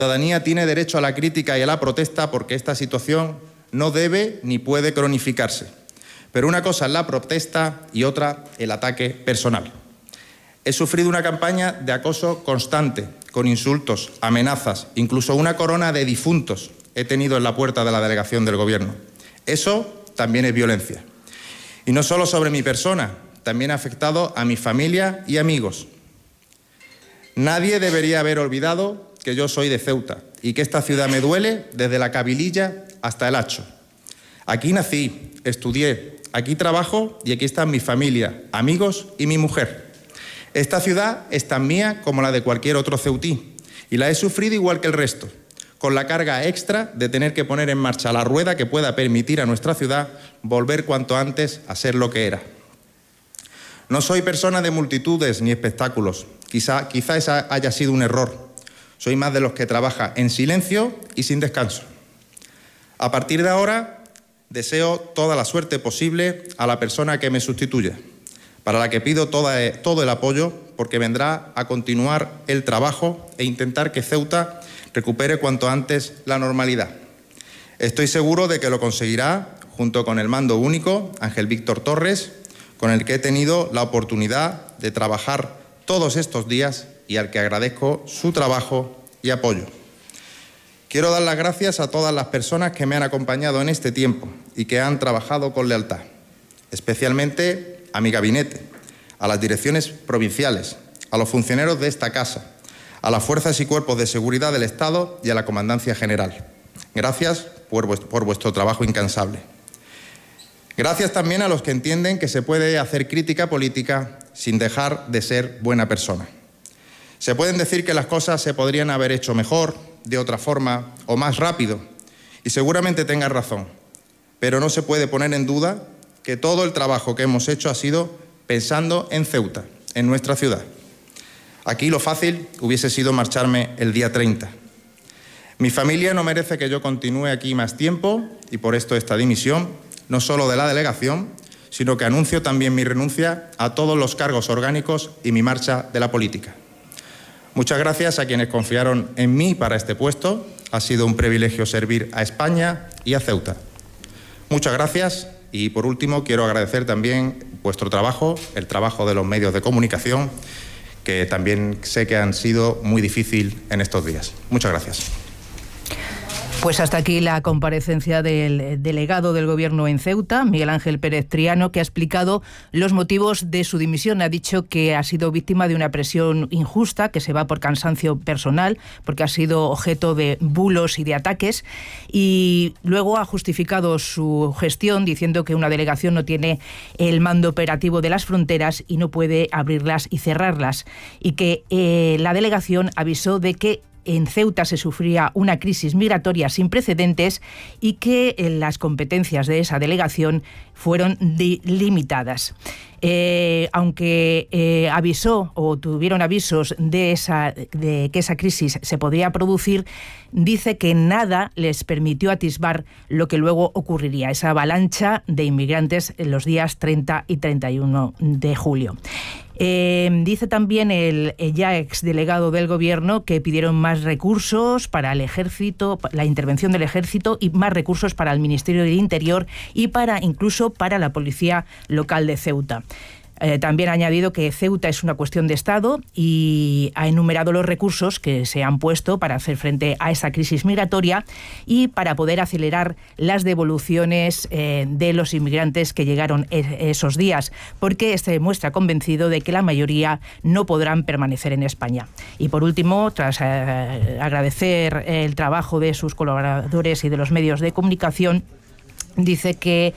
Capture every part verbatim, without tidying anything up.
La ciudadanía tiene derecho a la crítica y a la protesta porque esta situación no debe ni puede cronificarse. Pero una cosa es la protesta y otra el ataque personal. He sufrido una campaña de acoso constante, con insultos, amenazas, incluso una corona de difuntos he tenido en la puerta de la delegación del Gobierno. Eso también es violencia. Y no solo sobre mi persona, también ha afectado a mi familia y amigos. Nadie debería haber olvidado que yo soy de Ceuta y que esta ciudad me duele desde la Cabililla hasta el Hacho. Aquí nací, estudié, aquí trabajo y aquí está mi familia, amigos y mi mujer. Esta ciudad es tan mía como la de cualquier otro ceutí y la he sufrido igual que el resto, con la carga extra de tener que poner en marcha la rueda que pueda permitir a nuestra ciudad volver cuanto antes a ser lo que era. No soy persona de multitudes ni espectáculos, quizá, quizá esa haya sido un error. Soy más de los que trabaja en silencio y sin descanso. A partir de ahora, deseo toda la suerte posible a la persona que me sustituya, para la que pido toda, todo el apoyo, porque vendrá a continuar el trabajo e intentar que Ceuta recupere cuanto antes la normalidad. Estoy seguro de que lo conseguirá junto con el mando único, Ángel Víctor Torres, con el que he tenido la oportunidad de trabajar todos estos días y al que agradezco su trabajo y apoyo. Quiero dar las gracias a todas las personas que me han acompañado en este tiempo y que han trabajado con lealtad, especialmente a mi gabinete, a las direcciones provinciales, a los funcionarios de esta casa, a las fuerzas y cuerpos de seguridad del Estado y a la Comandancia General. Gracias por vuestro, por vuestro trabajo incansable. Gracias también a los que entienden que se puede hacer crítica política sin dejar de ser buena persona. Se pueden decir que las cosas se podrían haber hecho mejor, de otra forma o más rápido, y seguramente tengan razón, pero no se puede poner en duda que todo el trabajo que hemos hecho ha sido pensando en Ceuta, en nuestra ciudad. Aquí lo fácil hubiese sido marcharme el día treinta. Mi familia no merece que yo continúe aquí más tiempo y por esto esta dimisión, no solo de la delegación, sino que anuncio también mi renuncia a todos los cargos orgánicos y mi marcha de la política. Muchas gracias a quienes confiaron en mí para este puesto. Ha sido un privilegio servir a España y a Ceuta. Muchas gracias y, por último, quiero agradecer también vuestro trabajo, el trabajo de los medios de comunicación, que también sé que han sido muy difíciles en estos días. Muchas gracias. Pues hasta aquí la comparecencia del delegado del Gobierno en Ceuta, Miguel Ángel Pérez Triano, que ha explicado los motivos de su dimisión. Ha dicho que ha sido víctima de una presión injusta, que se va por cansancio personal, porque ha sido objeto de bulos y de ataques, y luego ha justificado su gestión diciendo que una delegación no tiene el mando operativo de las fronteras y no puede abrirlas y cerrarlas, y que eh, la delegación avisó de que en Ceuta se sufría una crisis migratoria sin precedentes y que las competencias de esa delegación fueron limitadas. Eh, aunque eh, avisó o tuvieron avisos de, esa, de que esa crisis se podría producir, dice que nada les permitió atisbar lo que luego ocurriría, esa avalancha de inmigrantes en los días treinta y treinta y uno de julio. Eh, dice también el, el ya exdelegado del Gobierno que pidieron más recursos para el Ejército, la intervención del Ejército y más recursos para el Ministerio del Interior y para incluso para la Policía Local de Ceuta. Eh, también ha añadido que Ceuta es una cuestión de Estado y ha enumerado los recursos que se han puesto para hacer frente a esa crisis migratoria y para poder acelerar las devoluciones eh, de los inmigrantes que llegaron es, esos días, porque se muestra convencido de que la mayoría no podrán permanecer en España. Y por último, tras eh, agradecer el trabajo de sus colaboradores y de los medios de comunicación, dice que,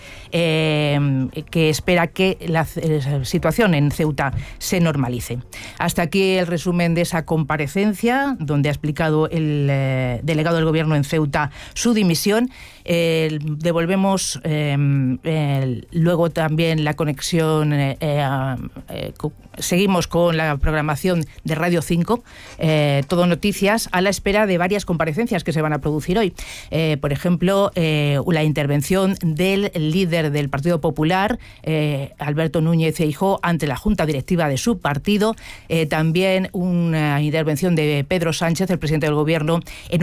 eh, que espera que la situación en Ceuta se normalice. Hasta aquí el resumen de esa comparecencia, donde ha explicado el eh, delegado del Gobierno en Ceuta su dimisión. Eh, devolvemos eh, eh, luego también la conexión, eh, eh, seguimos con la programación de Radio cinco, eh, Todo Noticias, a la espera de varias comparecencias que se van a producir hoy. Eh, por ejemplo, eh, la intervención intervención del líder del Partido Popular, eh, Alberto Núñez Feijóo, ante la Junta Directiva de su partido. Eh, también una intervención de Pedro Sánchez, el presidente del Gobierno, en